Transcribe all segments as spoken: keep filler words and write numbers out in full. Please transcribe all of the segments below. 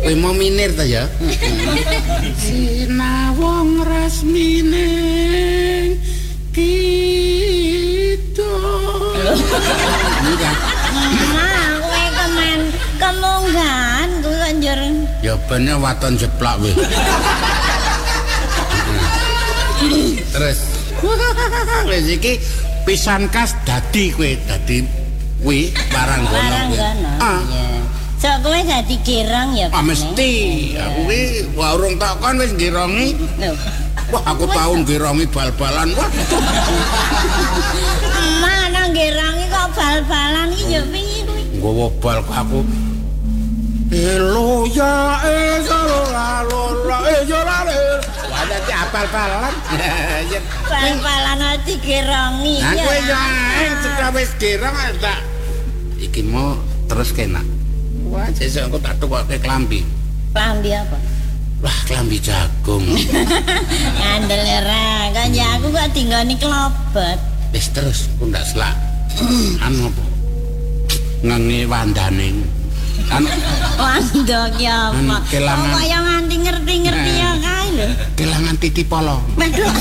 Kowe mau minir ta ya? Sinawong resmine gitu. Nah, kowe kemen kemunggahan kuwi kanjur. Ya bene waton jeplak weh. Terus wis iki pisan kas dadi kowe dadi kuwi barang gono. Baranggono. Ah. So kowe dadi girang ya. Ah mesti. Aku kuwi urung takon wis girongi. Lho. Wah aku tahun girongi bal-balan. Wah. Mana girongi kok bal-balan iki ya piye kuwi? Nggowo bal aku. Elo ya esolo la la ejolale. Wah dadi apal-balan. Bal-balan ati girongi ya. Aku ya cedhak wis girong tak. Iki mau terus kena. Wah, sesuk aku tak tukokke klambi. Klambi apa? Wah, klambi jagung. Ngandel ora, kan ya aku kok dinggoni klobot. Wis terus aku ndak selak. Anu apa? Ngengi wandane. Anu Wandok ya apa? Kelangan. Kok ya nganti ngerti-ngerti ya kae lho. Kelangan titi polo. Waduh.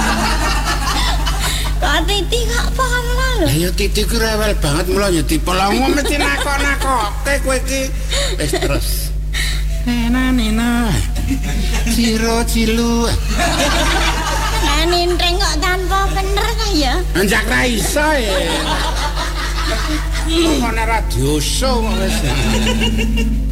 Kok titi kok polo lho. Lah ya titi ku rewel banget mula ya dipolongo mesti nakok-nakokke kowe iki. Wis terus. Nena nena. Ciro cilu. Nah nintreng kok tanpa bener ta ya? Anjak ra iso ya. Kok ana radio show wis.